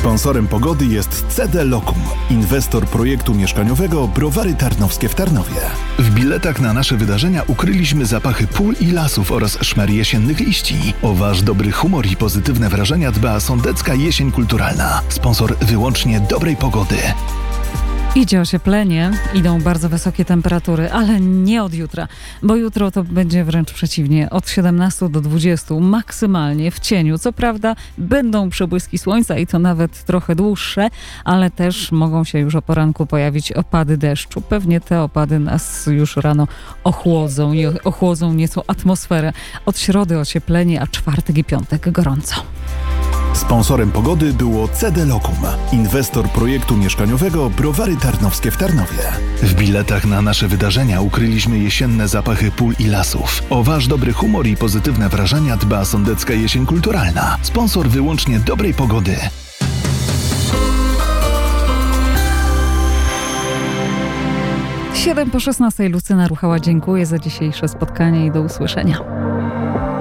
Sponsorem pogody jest CD Lokum, inwestor projektu mieszkaniowego Browary Tarnowskie w Tarnowie. W biletach na nasze wydarzenia ukryliśmy zapachy pól i lasów oraz szmer jesiennych liści. O wasz dobry humor i pozytywne wrażenia dba Sądecka Jesień Kulturalna. Sponsor wyłącznie dobrej pogody. Idzie ocieplenie, idą bardzo wysokie temperatury, ale nie od jutra, bo jutro to będzie wręcz przeciwnie, od 17 do 20 maksymalnie w cieniu. Co prawda będą przebłyski słońca i to nawet trochę dłuższe, ale też mogą się już o poranku pojawić opady deszczu. Pewnie te opady nas już rano ochłodzą i ochłodzą nieco atmosferę. Od środy ocieplenie, a czwartek i piątek gorąco. Sponsorem pogody było CD Lokum, inwestor projektu mieszkaniowego Browary Tarnowskie w Tarnowie. W biletach na nasze wydarzenia ukryliśmy jesienne zapachy pól i lasów. O wasz dobry humor i pozytywne wrażenia dba Sądecka Jesień Kulturalna. Sponsor wyłącznie dobrej pogody. 7 po 16 Lucyna Ruchała, dziękuję za dzisiejsze spotkanie i do usłyszenia.